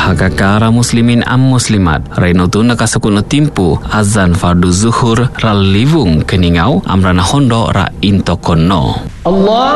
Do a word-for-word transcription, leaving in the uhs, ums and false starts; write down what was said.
Bahagakara muslimin am muslimat Rainotu nakasakun no timpu azan fardu zuhur ral livung keningau amrana hondo ra intokono. Allah